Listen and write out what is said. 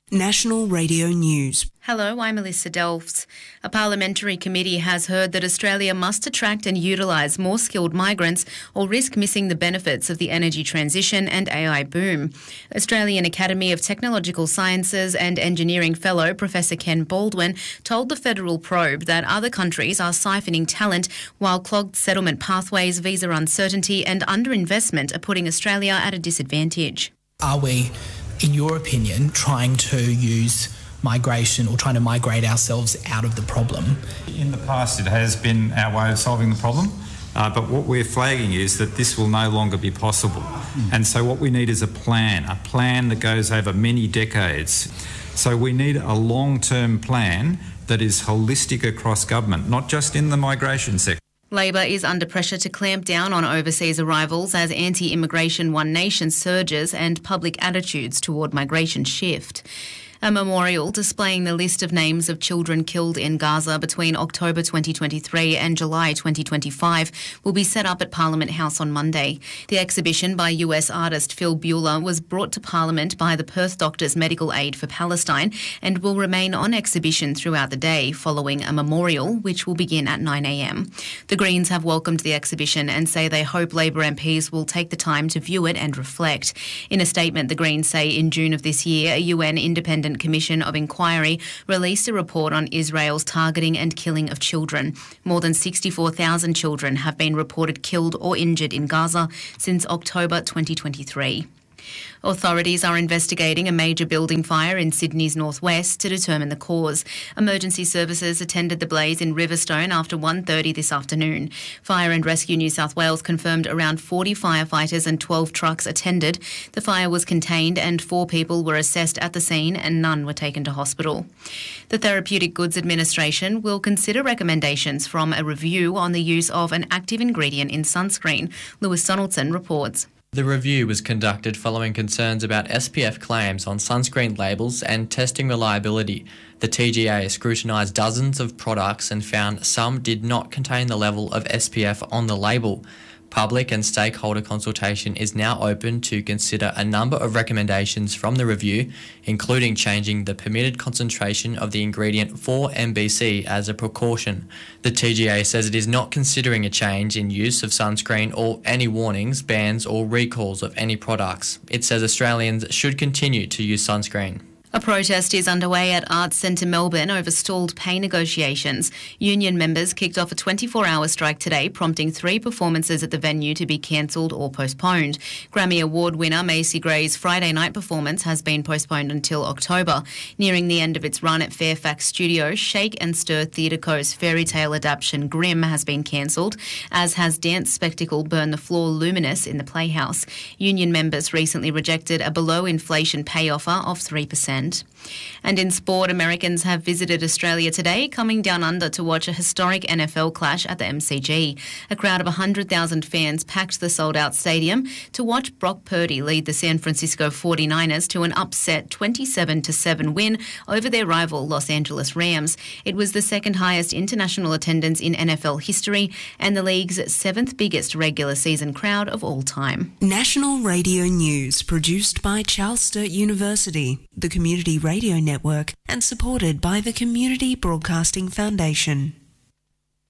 National Radio News. Hello, I'm Melissa Delfs. A parliamentary committee has heard that Australia must attract and utilise more skilled migrants or risk missing the benefits of the energy transition and AI boom. Australian Academy of Technological Sciences and Engineering fellow Professor Ken Baldwin told the Federal Probe that other countries are siphoning talent while clogged settlement pathways, visa uncertainty and underinvestment are putting Australia at a disadvantage. Are we, in your opinion, trying to use migration or trying to migrate ourselves out of the problem? In the past, it has been our way of solving the problem, but what we're flagging is that this will no longer be possible. And so what we need is a plan that goes over many decades. So we need a long-term plan that is holistic across government, not just in the migration sector. Labor is under pressure to clamp down on overseas arrivals as anti-immigration One Nation surges and public attitudes toward migration shift. A memorial displaying the list of names of children killed in Gaza between October 2023 and July 2025 will be set up at Parliament House on Monday. The exhibition by US artist Phil Buehler was brought to Parliament by the Perth Doctors Medical Aid for Palestine and will remain on exhibition throughout the day following a memorial which will begin at 9 a.m. The Greens have welcomed the exhibition and say they hope Labor MPs will take the time to view it and reflect. In a statement, the Greens say in June of this year, a UN independent Commission of Inquiry released a report on Israel's targeting and killing of children. More than 64,000 children have been reported killed or injured in Gaza since October 2023. Authorities are investigating a major building fire in Sydney's northwest to determine the cause. Emergency services attended the blaze in Riverstone after 1:30 this afternoon. Fire and Rescue New South Wales confirmed around 40 firefighters and 12 trucks attended. The fire was contained and 4 people were assessed at the scene and none were taken to hospital. The Therapeutic Goods Administration will consider recommendations from a review on the use of an active ingredient in sunscreen. Lewis Donaldson reports. The review was conducted following concerns about SPF claims on sunscreen labels and testing reliability. The TGA scrutinised dozens of products and found some did not contain the level of SPF on the label. Public and stakeholder consultation is now open to consider a number of recommendations from the review, including changing the permitted concentration of the ingredient 4 MBC as a precaution. The TGA says it is not considering a change in use of sunscreen or any warnings, bans or recalls of any products. It says Australians should continue to use sunscreen. A protest is underway at Arts Centre Melbourne over stalled pay negotiations. Union members kicked off a 24-hour strike today, prompting 3 performances at the venue to be cancelled or postponed. Grammy Award winner Macy Gray's Friday night performance has been postponed until October. Nearing the end of its run at Fairfax Studios, Shake and Stir Theatre Co.'s fairy tale adaptation Grimm has been cancelled, as has dance spectacle Burn the Floor Luminous in the Playhouse. Union members recently rejected a below-inflation pay offer of 3%. And in sport, Americans have visited Australia today, coming down under to watch a historic NFL clash at the MCG. A crowd of 100,000 fans packed the sold-out stadium to watch Brock Purdy lead the San Francisco 49ers to an upset 27-7 win over their rival Los Angeles Rams. It was the second highest international attendance in NFL history and the league's 7th biggest regular season crowd of all time. National Radio News, produced by Charles Sturt University, the Community Radio Network, and supported by the Community Broadcasting Foundation.